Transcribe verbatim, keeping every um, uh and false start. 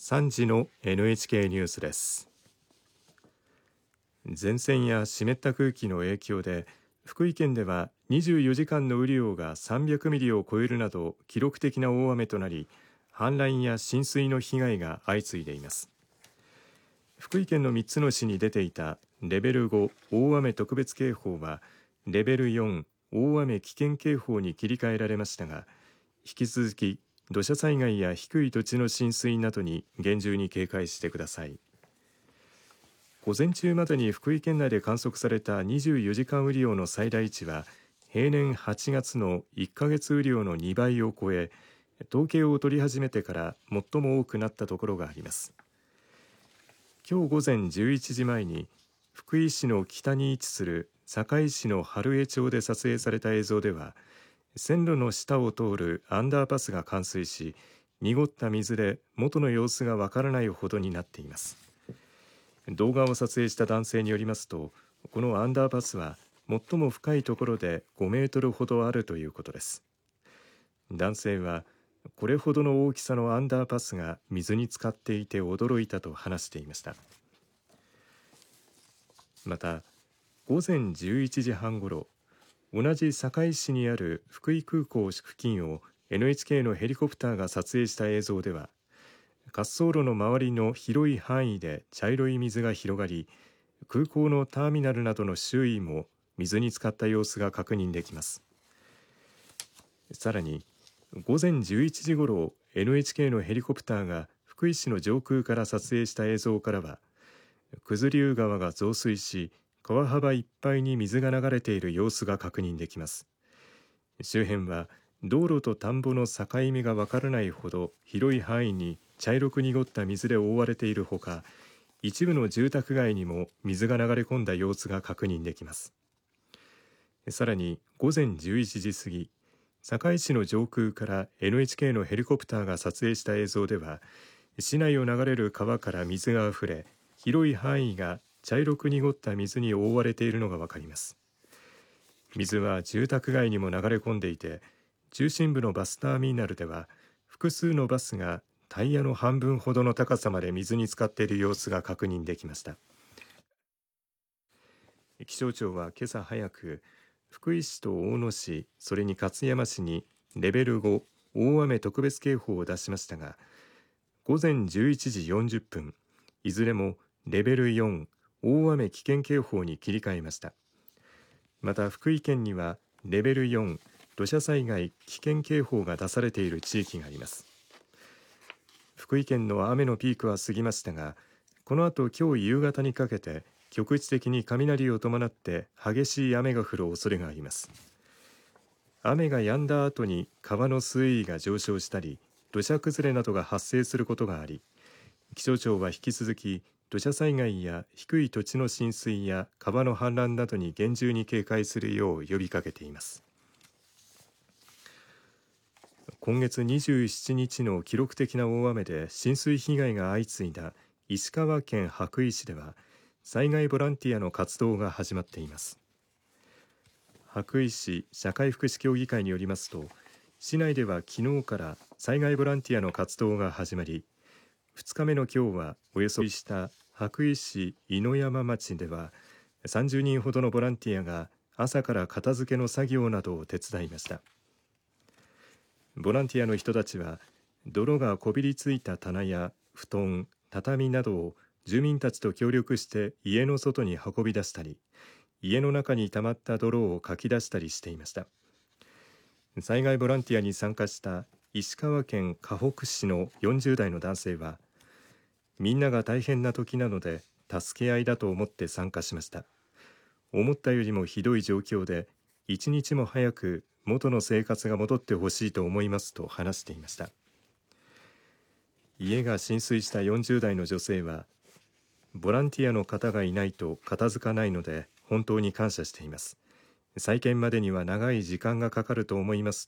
さんじの エヌエイチケー ニュースです。前線や湿った空気の影響で福井県ではにじゅうよじかんの雨量がさんびゃくミリを超えるなど記録的な大雨となり、氾濫や浸水の被害が相次いでいます。福井県のみっつの市に出ていたレベルご大雨特別警報はレベルよん大雨危険警報に切り替えられましたが、引き続き土砂災害や低い土地の浸水などに厳重に警戒してください。午前中までに福井県内で観測されたにじゅうよじかん雨量の最大値は平年はちがつのいっかげつ雨量のにばいを超え、統計を取り始めてから最も多くなったところがあります。今日午前じゅういちじまえに福井市の北に位置する坂井市の春江町で撮影された映像では、線路の下を通るアンダーパスが冠水し、濁った水で元の様子がわからないほどになっています。動画を撮影した男性によりますと、このアンダーパスは最も深いところでごメートルほどあるということです。男性はこれほどの大きさのアンダーパスが水に浸かっていて驚いたと話していました。また午前じゅういちじはんごろ、同じ堺市にある福井空港付近を エヌエイチケー のヘリコプターが撮影した映像では、滑走路の周りの広い範囲で茶色い水が広がり、空港のターミナルなどの周囲も水に浸かった様子が確認できます。さらに午前じゅういちじごろ エヌエイチケー のヘリコプターが福井市の上空から撮影した映像からは、九頭竜川が増水し、川幅いっぱいに水が流れている様子が確認できます。周辺は道路と田んぼの境目がわからないほど広い範囲に茶色く濁った水で覆われているほか、一部の住宅街にも水が流れ込んだ様子が確認できます。さらに午前じゅういちじ過ぎ、堺市の上空から エヌエイチケー のヘリコプターが撮影した映像では、市内を流れる川から水があふれ、広い範囲が茶色く濁った水に覆われているのがわかります。水は住宅街にも流れ込んでいて、中心部のバスターミナルでは複数のバスがタイヤの半分ほどの高さまで水に浸かっている様子が確認できました。気象庁は今朝早く福井市と大野市、それに勝山市にレベルご大雨特別警報を出しましたが、午前じゅういちじよんじゅっぷん、いずれもレベルよん大雨危険警報に切り替えました。また福井県にはレベルよん土砂災害危険警報が出されている地域があります。福井県の雨のピークは過ぎましたが、この後今日夕方にかけて局地的に雷を伴って激しい雨が降る恐れがあります。雨が止んだ後に川の水位が上昇したり、土砂崩れなどが発生することがあり、気象庁は引き続き土砂災害や低い土地の浸水や川の氾濫などに厳重に警戒するよう呼びかけています。今月にじゅうしちにちの記録的な大雨で浸水被害が相次いだ石川県羽咋市では、災害ボランティアの活動が始まっています。羽咋市社会福祉協議会によりますと、市内では昨日から災害ボランティアの活動が始まり、ふつかめの今日はおよそした羽咋市猪山町ではさんじゅうにんほどのボランティアが朝から片付けの作業などを手伝いました。ボランティアの人たちは泥がこびりついた棚や布団、畳などを住民たちと協力して家の外に運び出したり、家の中に溜まった泥をかき出したりしていました。災害ボランティアに参加した石川県かほく市のよんじゅうだいの男性は、みんなが大変な時なので助け合いだと思って参加しました。思ったよりもひどい状況で一日も早く元の生活が戻ってほしいと思いますと話していました。家が浸水したよんじゅうだいの女性は、ボランティアの方がいないと片付かないので本当に感謝しています。再建までには長い時間がかかると思います